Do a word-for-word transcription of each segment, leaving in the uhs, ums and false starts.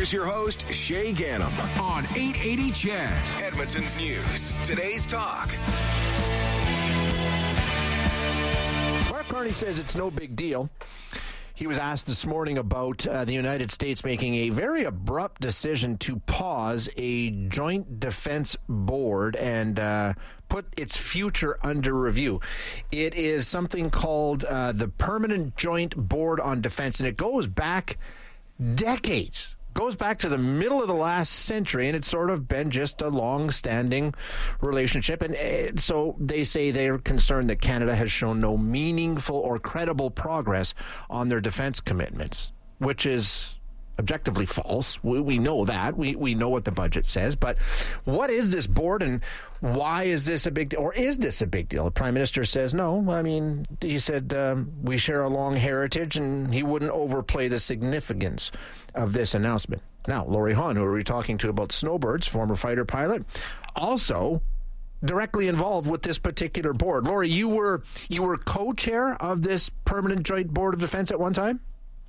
Here's your host, Shay Gannam, on eight eighty C H E D, Edmonton's News. Today's Talk. Mark Carney says it's no big deal. He was asked this morning about uh, the United States making a very abrupt decision to pause a joint defense board and uh, put its future under review. It is something called uh, the Permanent Joint Board on Defense, and it goes back decades. Goes back to the middle of the last century, and it's sort of been just a long-standing relationship. And uh, so they say they're concerned that Canada has shown no meaningful or credible progress on their defense commitments, which is objectively false. We, we know that. We, we know what the budget says. But what is this board, and why is this a big deal? Or is this a big deal? The Prime Minister says no. I mean, he said um, we share a long heritage, and he wouldn't overplay the significance of this announcement. Now, Laurie Hahn, who are we talking to about snowbirds, former fighter pilot, also directly involved with this particular board. Laurie, you were you were co-chair of this Permanent Joint Board of Defense at one time?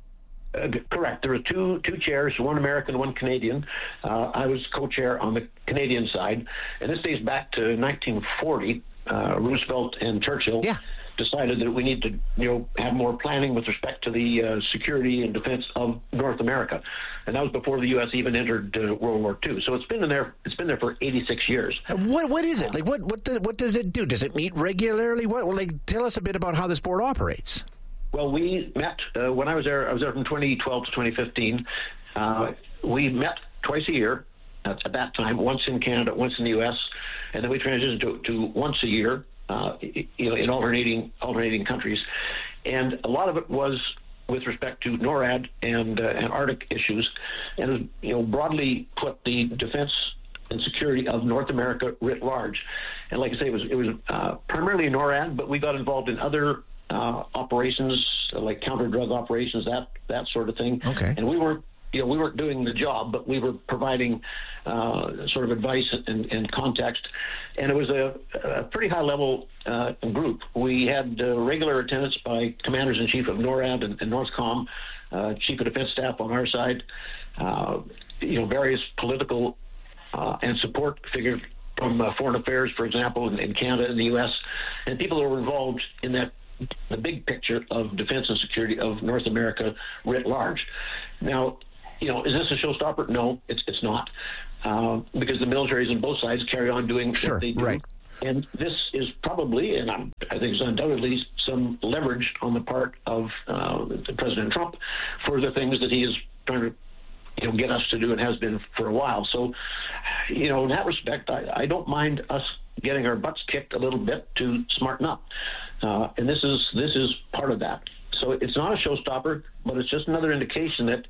Uh, correct. There were two two chairs, one American, one Canadian. Uh, I was co-chair on the Canadian side, and this dates back to nineteen forty. Uh, Roosevelt and Churchill yeah. decided that we need to, you know, have more planning with respect to the uh, security and defense of North America, and that was before the U S even entered uh, World War Two. So it's been in there. It's been there for eighty-six years. What what is it like? What what do, what does it do? Does it meet regularly? What well, like tell us a bit about how this board operates. Well, we met uh, when I was there. I was there from twenty twelve to twenty fifteen. Uh, we met twice a year at, at that time, once in Canada, once in the U S, and then we transitioned to, to once a year, uh, you know, in alternating alternating countries. And a lot of it was with respect to NORAD and, uh, and Arctic issues, and you know, broadly put the defense and security of North America writ large. And like I say, it was it was uh, primarily NORAD, but we got involved in other Uh, operations uh, like counter-drug operations, that that sort of thing. Okay. And we weren't, you know, we weren't doing the job, but we were providing uh, sort of advice and, and context. And it was a, a pretty high-level uh, group. We had uh, regular attendance by commanders-in-chief of NORAD and, and NORTHCOM, uh, chief of defense staff on our side, uh, you know, various political uh, and support figures from uh, foreign affairs, for example, in, in Canada and the U S, and people that were involved in that the big picture of defense and security of North America writ large. Now, you know, is this a showstopper? No, it's it's not, uh, because the militaries on both sides carry on doing sure, what they do. Right. And this is probably, and I'm, I think it's undoubtedly, some leverage on the part of uh, President Trump for the things that he is trying to, you know, get us to do and has been for a while. So, you know, in that respect, I, I don't mind us getting our butts kicked a little bit to smarten up. Uh, and this is this is part of that. So it's not a showstopper, but it's just another indication that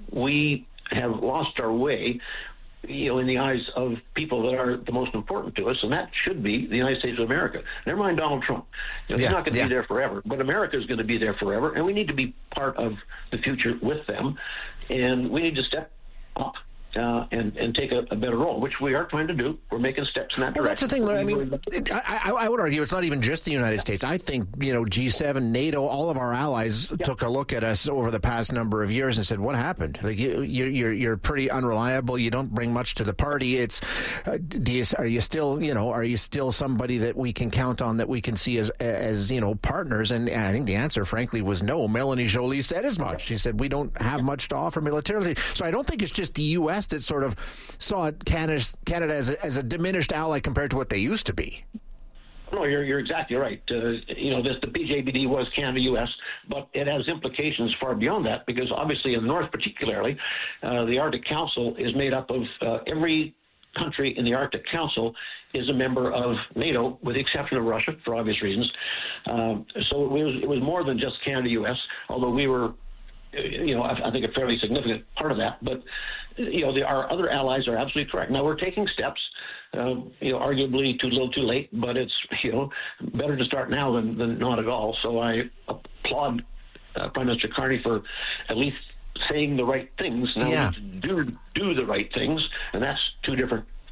we have lost our way, you know, in the eyes of people that are the most important to us, and that should be the United States of America. Never mind Donald Trump. You know, yeah, he's not going to yeah. be there forever, but America is going to be there forever, and we need to be part of the future with them, and we need to step up Uh, and, and take a, a better role, which we are trying to do. We're making steps in that well, direction. Well, that's the thing, Larry. I mean, it, I, I would argue it's not even just the United States. I think, you know, G seven, NATO, all of our allies yeah. took a look at us over the past number of years and said, what happened? Like, you, you're, you're pretty unreliable. You don't bring much to the party. It's, uh, do you, are you still, you know, are you still somebody that we can count on, that we can see as, as you know, partners? And, and I think the answer, frankly, was no. Melanie Joly said as much. She said, we don't have much to offer militarily. So I don't think it's just the U S that sort of saw Canada, Canada as, a, as a diminished ally compared to what they used to be. No, you're you're exactly right. Uh, you know, this, the P J B D was Canada U S, but it has implications far beyond that, because obviously in the North particularly, uh, the Arctic Council is made up of uh, every country in the Arctic Council is a member of NATO, with the exception of Russia, for obvious reasons. Um, so it was, it was more than just Canada U S, although we were, you know, I, I think a fairly significant part of that. But, you know, the, our other allies are absolutely correct. Now, we're taking steps, uh, you know, arguably too little too late, but it's, you know, better to start now than, than not at all. So I applaud uh, Prime Minister Carney for at least saying the right things. Now, yeah. we need to do, do the right things, and that's two different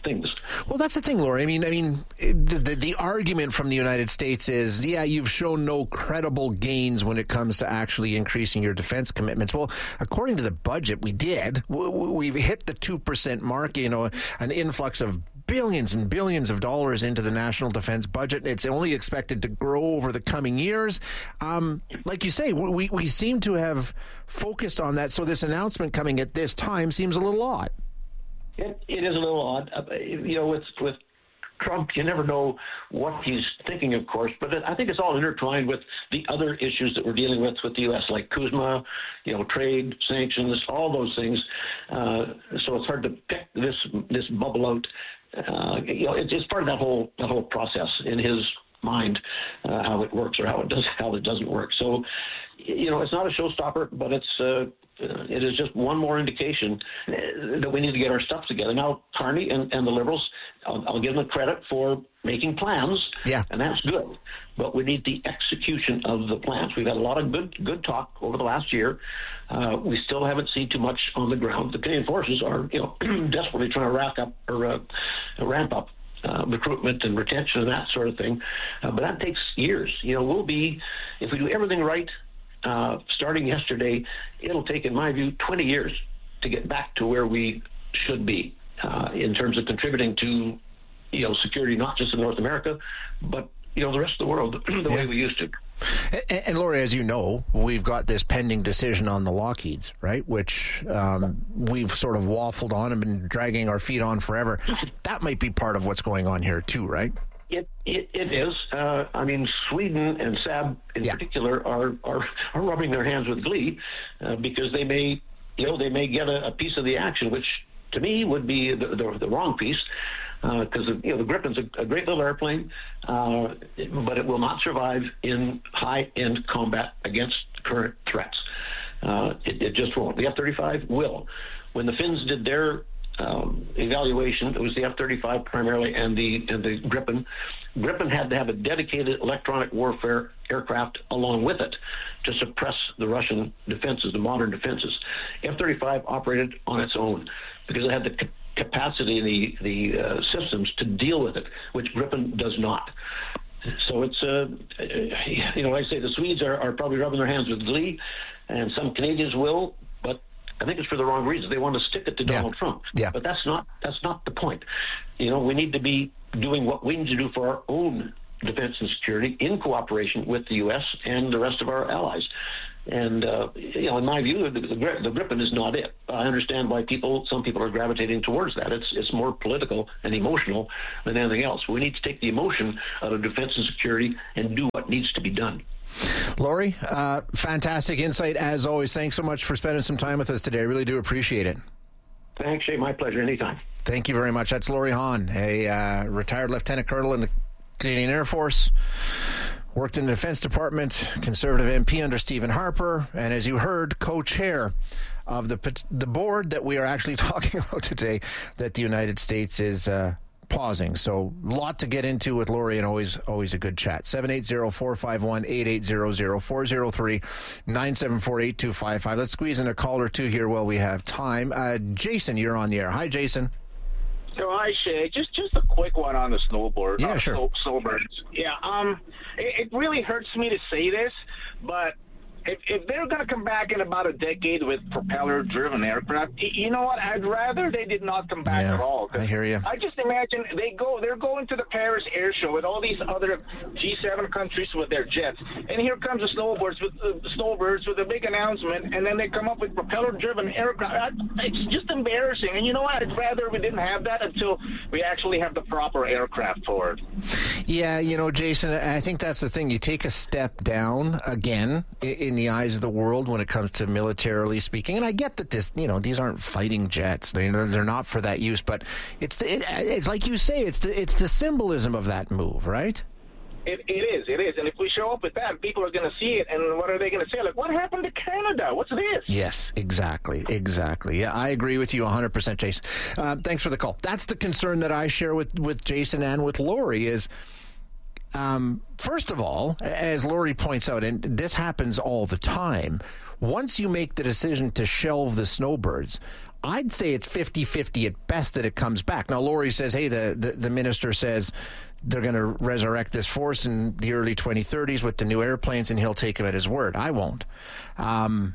things. Well, that's the thing, Laurie. I mean, I mean, the, the the argument from the United States is, yeah, you've shown no credible gains when it comes to actually increasing your defense commitments. Well, according to the budget, we did. We've hit the two percent mark. You know, an influx of billions and billions of dollars into the national defense budget. It's only expected to grow over the coming years. Um, like you say, we, we seem to have focused on that. So this announcement coming at this time seems a little odd. It, it is a little odd. Uh, you know, with, with Trump, you never know what he's thinking, of course, but I think it's all intertwined with the other issues that we're dealing with with the U S, like Kuzma, you know, trade, sanctions, all those things. Uh, so it's hard to pick this this bubble out. Uh, you know, it's, it's part of that whole that whole process in his mind, uh, how it works or how it does how it doesn't work. So, you know, it's not a showstopper, but it's uh, it is just one more indication that we need to get our stuff together. Now, Carney and, and the Liberals, I'll, I'll give them credit for making plans, yeah, and that's good. But we need the execution of the plans. We've had a lot of good good talk over the last year. Uh, we still haven't seen too much on the ground. The Canadian Forces are, you know, desperately trying to rack up or uh, ramp up uh, recruitment and retention and that sort of thing. Uh, but that takes years. You know, we'll be, if we do everything right, uh, starting yesterday, it'll take, in my view, twenty years to get back to where we should be uh, in terms of contributing to, you know, security, not just in North America, but, you know, the rest of the world the yeah. way we used to. And, and Laurie, as you know, we've got this pending decision on the Lockheeds, right, which um, we've sort of waffled on and been dragging our feet on forever. That might be part of what's going on here too, right? It it, it is. Uh, I mean, Sweden and Saab in yeah. particular are, are are rubbing their hands with glee uh, because they may, you know, they may get a, a piece of the action, which to me would be the, the, the wrong piece. Because uh, you know the Gripen's a, a great little airplane, uh, but it will not survive in high-end combat against current threats. Uh, it, it just won't. The F thirty-five will. When the Finns did their um, evaluation, it was the F thirty-five primarily and the and the Gripen. Gripen had to have a dedicated electronic warfare aircraft along with it to suppress the Russian defenses, the modern defenses. F thirty-five operated on its own because it had the capacity and the the uh, systems to deal with it, which Gripen does not. So it's, uh, you know, like I say, the Swedes are, are probably rubbing their hands with glee, and some Canadians will, but I think it's for the wrong reasons. They want to stick it to Donald yeah. Trump. Yeah. But that's not that's not the point. You know, we need to be doing what we need to do for our own defense and security in cooperation with the U S and the rest of our allies. And, uh, you know, in my view, the, the, the Gripen is not it. I understand why people, some people are gravitating towards that. It's it's more political and emotional than anything else. We need to take the emotion out of defense and security and do what needs to be done. Laurie, uh, fantastic insight as always. Thanks so much for spending some time with us today. I really do appreciate it. Thanks, Shay. My pleasure. Anytime. Thank you very much. That's Laurie Hahn, a uh, retired lieutenant colonel in the Canadian Air Force. Worked in the Defense Department, Conservative M P under Stephen Harper, and as you heard, co-chair of the the board that we are actually talking about today that the United States is uh, pausing. So a lot to get into with Laurie, and always always a good chat. seven eight zero, four five one, eight eight zero zero, four zero three, nine seven four, eight two five five. Let's squeeze in a call or two here while we have time. Uh, Jason, you're on the air. Hi, Jason. So hi, Shay. Just just a quick one on the snowboard. Yeah, uh, sure. Snow, snowbirds. Yeah. Um, it, it really hurts me to say this, but if, if they're going to come back in about a decade with propeller-driven aircraft, you know what? I'd rather they did not come back yeah, at all. I hear you. I just imagine they go. They're going to the Paris Air Show with all these other G seven countries with their jets, and here comes the snowbirds with uh, snowbirds with a big announcement, and then they come up with propeller-driven aircraft. It's just embarrassing. And you know what? I'd rather we didn't have that until we actually have the proper aircraft for it. Yeah, you know, Jason, I think that's the thing. You take a step down again in the eyes of the world when it comes to militarily speaking. And I get that this, you know, these aren't fighting jets. They, they're not for that use. But it's the, it, it's like you say, it's the, it's the symbolism of that move, right? It, it is, it is. And if we show up with that, people are going to see it. And what are they going to say? Like, what happened to Canada? What's this? Yes, exactly, exactly. Yeah, I agree with you one hundred percent, Jason. Uh, thanks for the call. That's the concern that I share with, with Jason and with Laurie is, um, first of all, as Laurie points out, and this happens all the time, once you make the decision to shelve the snowbirds, I'd say it's fifty-fifty at best that it comes back. Now, Laurie says, hey, the, the, the minister says they're going to resurrect this force in the early twenty thirties with the new airplanes, and he'll take him at his word. I won't. Um,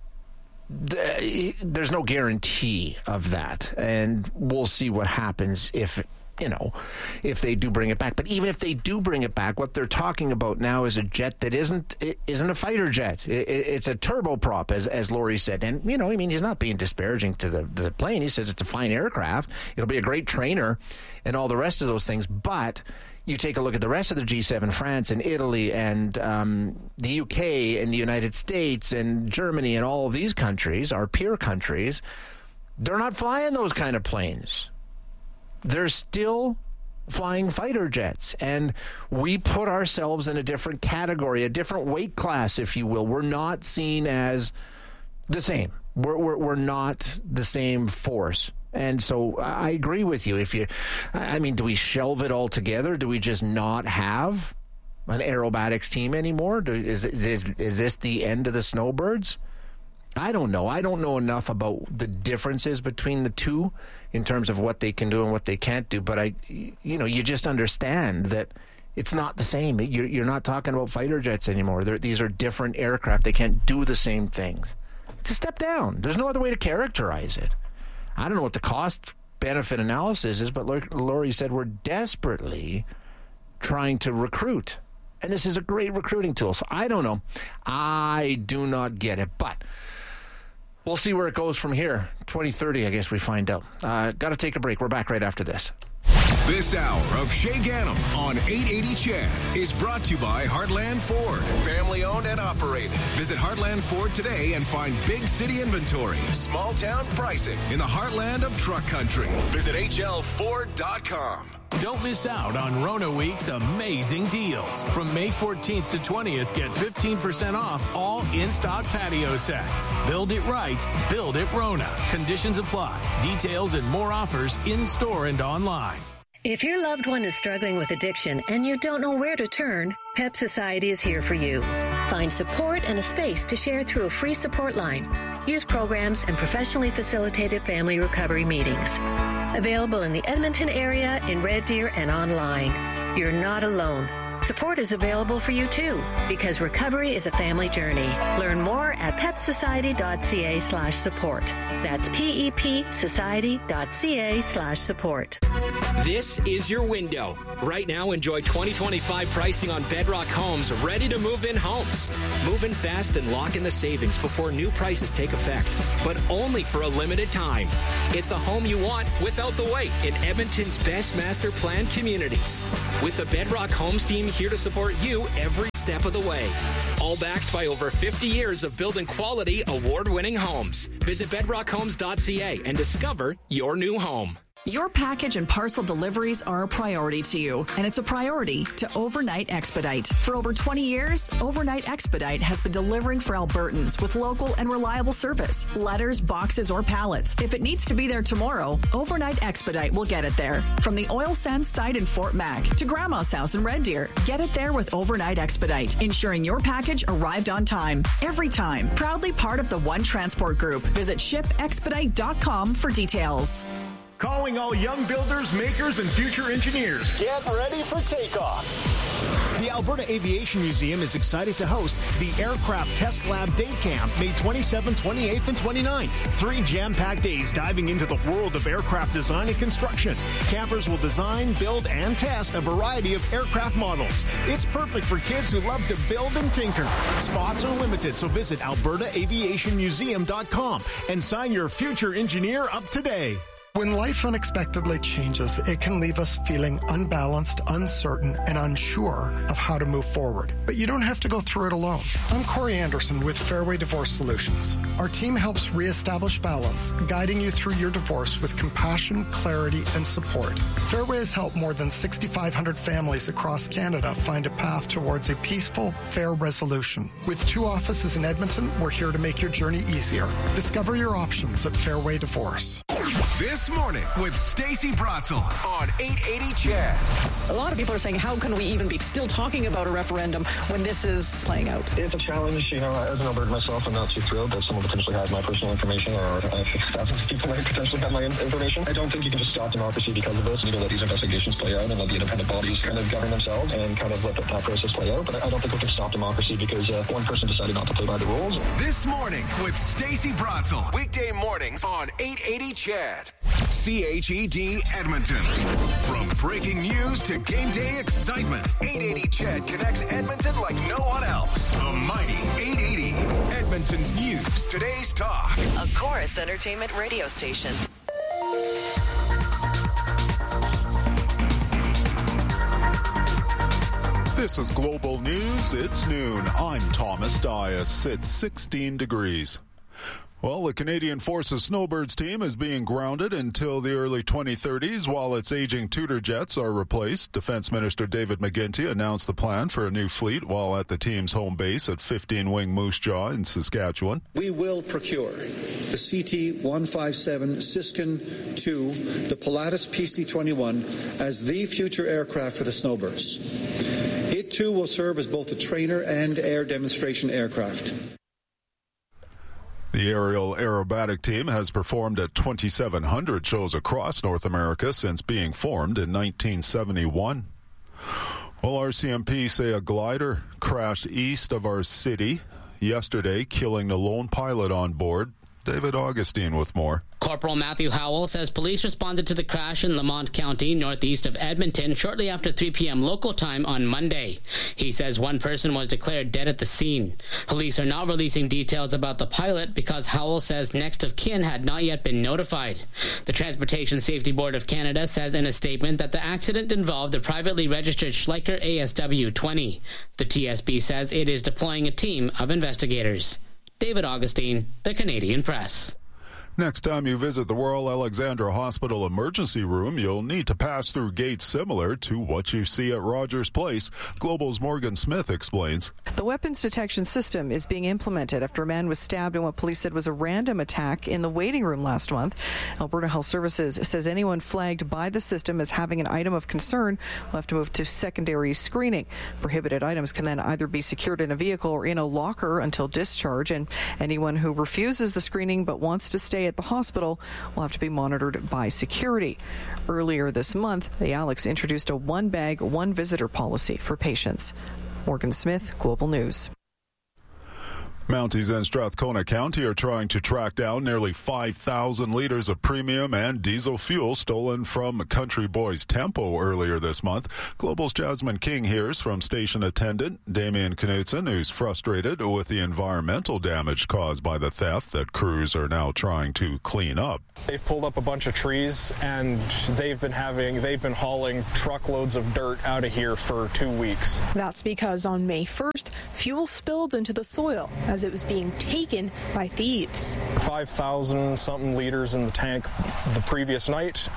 th- there's no guarantee of that, and we'll see what happens if you know, if they do bring it back. But even if they do bring it back, what they're talking about now is a jet that isn't isn't a fighter jet. It, it's a turboprop, as as Laurie said. And, you know, I mean, he's not being disparaging to the, the plane. He says it's a fine aircraft. It'll be a great trainer and all the rest of those things. But you take a look at the rest of the G seven, France and Italy and um, the U K and the United States and Germany and all of these countries, our peer countries, they're not flying those kind of planes. They're still flying fighter jets, and we put ourselves in a different category, a different weight class, if you will. We're not seen as the same. We're we're, we're not the same force. And so I agree with you. If you, I mean, do we shelve it altogether? Do we just not have an aerobatics team anymore? Do, is, is is this the end of the Snowbirds? I don't know. I don't know enough about the differences between the two in terms of what they can do and what they can't do. But I, you know, you just understand that it's not the same. You're, you're not talking about fighter jets anymore. They're, these are different aircraft. They can't do the same things. It's a step down. There's no other way to characterize it. I don't know what the cost-benefit analysis is, but like Laurie said, we're desperately trying to recruit. And this is a great recruiting tool. So I don't know. I do not get it. But we'll see where it goes from here. twenty thirty, I guess we find out. Uh, got to take a break. We're back right after this. This hour of Shay Ganem on eight eighty C H E D is brought to you by Heartland Ford. Family owned and operated. Visit Heartland Ford today and find big city inventory, small town pricing in the heartland of truck country. Visit H L Ford dot com. Don't miss out on Rona Week's amazing deals. From May fourteenth to twentieth, get fifteen percent off all in-stock patio sets. Build it right. Build it Rona. Conditions apply. Details and more offers in-store and online. If your loved one is struggling with addiction and you don't know where to turn, Pep Society is here for you. Find support and a space to share through a free support line, youth programs, and professionally facilitated family recovery meetings. Available in the Edmonton area, in Red Deer, and online. You're not alone. Support is available for you too, because recovery is a family journey. Learn more at pepsociety.ca slash support. That's P-E-P society.ca slash support. This is your window. Right now, enjoy twenty twenty-five pricing on Bedrock Homes, ready to move in homes. Move in fast and lock in the savings before new prices take effect, but only for a limited time. It's the home you want without the wait in Edmonton's best master planned communities. With the Bedrock Homes team here to support you every step of the way. All backed by over fifty years of building quality, award-winning homes. Visit bedrock homes dot c a and discover your new home. Your package and parcel deliveries are a priority to you, and it's a priority to Overnight Expedite. For over twenty years, Overnight Expedite has been delivering for Albertans with local and reliable service. Letters, boxes, or pallets. If it needs to be there tomorrow, Overnight Expedite will get it there. From the oil sands site in Fort Mac to Grandma's house in Red Deer, get it there with Overnight Expedite, ensuring your package arrived on time, every time. Proudly part of the One Transport Group. Visit ship expedite dot com for details. Calling all young builders, makers, and future engineers. Get ready for takeoff. The Alberta Aviation Museum is excited to host the Aircraft Test Lab Day Camp, May twenty-seventh, twenty-eighth, and twenty-ninth. Three jam-packed days diving into the world of aircraft design and construction. Campers will design, build, and test a variety of aircraft models. It's perfect for kids who love to build and tinker. Spots are limited, so visit alberta aviation museum dot com and sign your future engineer up today. When life unexpectedly changes, it can leave us feeling unbalanced, uncertain, and unsure of how to move forward. But you don't have to go through it alone. I'm Corey Anderson with Fairway Divorce Solutions. Our team helps reestablish balance, guiding you through your divorce with compassion, clarity, and support. Fairway has helped more than six thousand five hundred families across Canada find a path towards a peaceful, fair resolution. With two offices in Edmonton, we're here to make your journey easier. Discover your options at Fairway Divorce. This This Morning with Stacey Bratzel on eight eighty C H E D. A lot of people are saying, how can we even be still talking about a referendum when this is playing out? It's a challenge. You know, as an Albertan myself, I'm not too thrilled that someone potentially has my personal information, or uh, thousands of people might potentially have my information. I don't think you can just stop democracy because of this. You need to let these investigations play out and let the independent bodies kind of govern themselves and kind of let the, that process play out. But I don't think we can stop democracy because uh, one person decided not to play by the rules. This Morning with Stacey Bratzel. Weekday mornings on eight eighty C H E D. C H E D Edmonton. From breaking news to game day excitement, eight eighty C H E D connects Edmonton like no one else. The mighty eight eighty. Edmonton's news, today's talk. A Chorus Entertainment radio station. This is Global News. It's noon. I'm Thomas Dias. It's sixteen degrees. Well, the Canadian Forces Snowbirds team is being grounded until the early twenty thirties while its aging Tudor jets are replaced. Defense Minister David McGuinty announced the plan for a new fleet while at the team's home base at fifteen Wing Moose Jaw in Saskatchewan. We will procure the C T one fifty-seven Siskin two, the Pilatus P C twenty-one, as the future aircraft for the Snowbirds. It too will serve as both a trainer and air demonstration aircraft. The aerial aerobatic team has performed at twenty-seven hundred shows across North America since being formed in nineteen seventy-one. Well, R C M P say a glider crashed east of our city yesterday, killing the lone pilot on board. David Augustine with more. Corporal Matthew Howell says police responded to the crash in Lamont County, northeast of Edmonton, shortly after three p.m. local time on Monday. He says one person was declared dead at the scene. Police are not releasing details about the pilot because Howell says next of kin had not yet been notified. The Transportation Safety Board of Canada says in a statement that the accident involved the privately registered Schleicher A S W twenty. The T S B says it is deploying a team of investigators. David Augustine, The Canadian Press. Next time you visit the Royal Alexandra Hospital emergency room, you'll need to pass through gates similar to what you see at Rogers Place. Global's Morgan Smith explains. The weapons detection system is being implemented after a man was stabbed in what police said was a random attack in the waiting room last month. Alberta Health Services says anyone flagged by the system as having an item of concern will have to move to secondary screening. Prohibited items can then either be secured in a vehicle or in a locker until discharge, and anyone who refuses the screening but wants to stay at the hospital will have to be monitored by security. Earlier this month, the Alex introduced a one-bag, one-visitor policy for patients. Morgan Smith, Global News. Mounties and Strathcona County are trying to track down nearly five thousand liters of premium and diesel fuel stolen from Country Boys Tempo earlier this month. Global's Jasmine King hears from station attendant Damien Knutson, who's frustrated with the environmental damage caused by the theft that crews are now trying to clean up. They've pulled up a bunch of trees and they've been having, they've been hauling truckloads of dirt out of here for two weeks. That's because on May first, fuel spilled into the soil as it was being taken by thieves. five thousand something liters in the tank the previous night.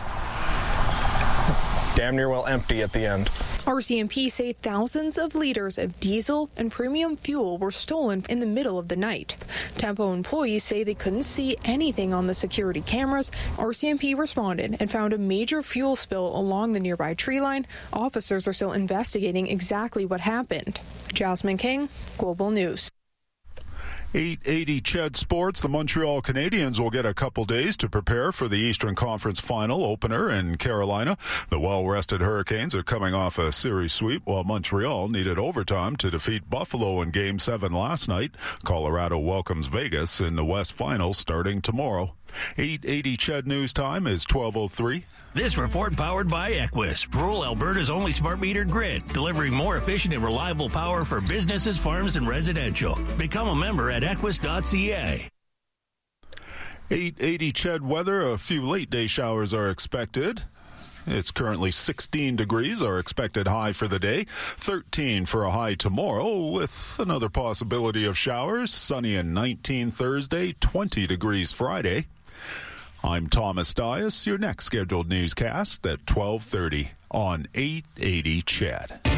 Damn near well empty at the end. R C M P say thousands of liters of diesel and premium fuel were stolen in the middle of the night. Tempo employees say they couldn't see anything on the security cameras. R C M P responded and found a major fuel spill along the nearby tree line. Officers are still investigating exactly what happened. Jasmine King, Global News. eight eighty C H E D Sports. The Montreal Canadiens will get a couple days to prepare for the Eastern Conference Final opener in Carolina. The well-rested Hurricanes are coming off a series sweep, while Montreal needed overtime to defeat Buffalo in Game seven last night. Colorado welcomes Vegas in the West Final starting tomorrow. eight eighty C H E D News Time is twelve oh three. This report powered by Equus, rural Alberta's only smart metered grid, delivering more efficient and reliable power for businesses, farms, and residential. Become a member at equus dot c a. eight eighty C H E D weather. A few late day showers are expected. It's currently sixteen degrees, our expected high for the day. thirteen for a high tomorrow, with another possibility of showers. Sunny and nineteen Thursday, twenty degrees Friday. I'm Thomas Dias. Your next scheduled newscast at twelve thirty on eight eighty C H E D.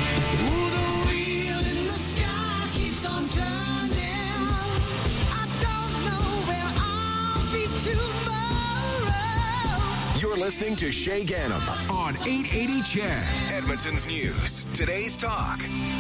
listening to Shay Ganem on eight eighty C H E D, Edmonton's News. Today's talk,